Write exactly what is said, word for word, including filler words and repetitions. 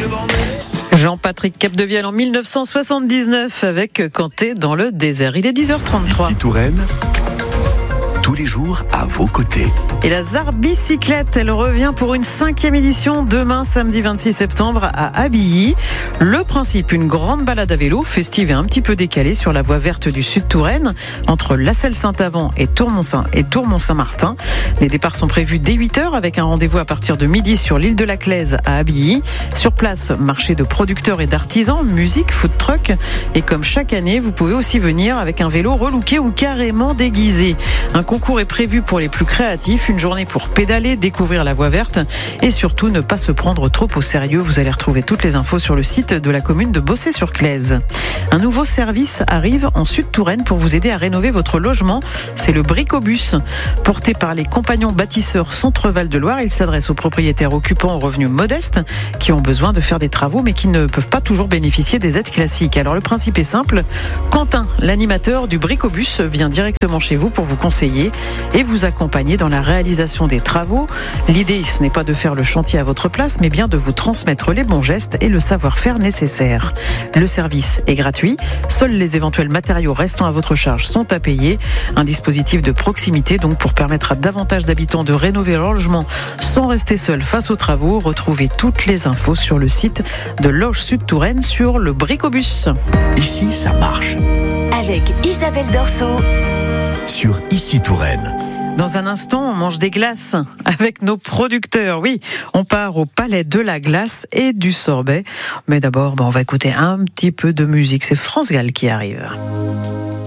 Jean-Patrick Capdevielle en mille neuf cent soixante-dix-neuf avec Canté dans le désert. Il est dix heures trente-trois. Ici Touraine, tous les jours à vos côtés. Et la Zarbicyclette, elle revient pour une cinquième édition demain, samedi vingt-six septembre à Abilly. Le principe, une grande balade à vélo, festive et un petit peu décalée sur la voie verte du sud Touraine, entre La Selle-Saint-Avant et Tourmont-Saint et Tourmont-Saint-Martin. Les départs sont prévus dès huit heures avec un rendez-vous à partir de midi sur l'île de la Claise à Abilly. Sur place, marché de producteurs et d'artisans, musique, food truck. Et comme chaque année, vous pouvez aussi venir avec un vélo relooké ou carrément déguisé. Un concours est prévu pour les plus créatifs. Une journée pour pédaler, découvrir la voie verte et surtout ne pas se prendre trop au sérieux. Vous allez retrouver toutes les infos sur le site de la commune de Bossé-sur-Claise. Un nouveau service arrive en Sud-Touraine pour vous aider à rénover votre logement. C'est le Bricobus. Porté par les compagnons bâtisseurs Centre-Val de Loire, il s'adresse aux propriétaires occupants aux revenus modestes qui ont besoin de faire des travaux mais qui ne peuvent pas toujours bénéficier des aides classiques. Alors le principe est simple. Quentin, l'animateur du Bricobus, vient directement chez vous pour vous conseiller et vous accompagner dans la réalisation des travaux. L'idée, ce n'est pas de faire le chantier à votre place, mais bien de vous transmettre les bons gestes et le savoir-faire nécessaire. Le service est gratuit. Seuls les éventuels matériaux restant à votre charge sont à payer. Un dispositif de proximité, donc, pour permettre à davantage d'habitants de rénover leur logement sans rester seuls face aux travaux. Retrouvez toutes les infos sur le site de Loge Sud Touraine sur le Bricobus. Ici, ça marche. Avec Isabelle Dorso. Sur Ici Touraine. Dans un instant, on mange des glaces avec nos producteurs. Oui, on part au Palais de la Glace et du Sorbet. Mais d'abord, ben, on va écouter un petit peu de musique. C'est France Gall qui arrive.